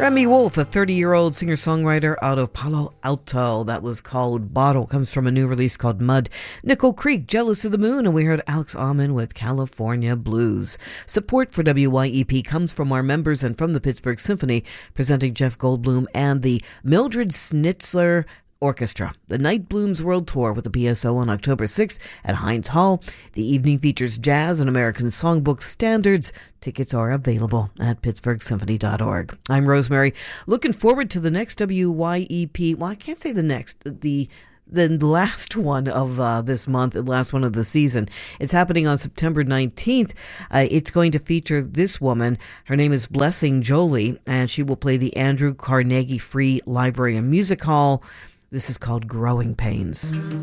Remy Wolf, a 30-year-old singer-songwriter out of Palo Alto. That was called Bottle. Comes from a new release called Mud. Nickel Creek, Jealous of the Moon. And we heard Alex Alman with California Blues. Support for WYEP comes from our members and from the Pittsburgh Symphony, presenting Jeff Goldblum and the Mildred Schnitzler Orchestra. The Night Blooms World Tour with the PSO on October 6th at Heinz Hall. The evening features jazz and American songbook standards. Tickets are available at pittsburghsymphony.org. I'm Rosemary. Looking forward to the next WYEP. Well, I can't say the next. The last one of this month, the last one of the season. It's happening on September 19th. It's going to feature this woman. Her name is Blessing Jolie, and she will play the Andrew Carnegie Free Library and Music Hall. This is called Growing Pains.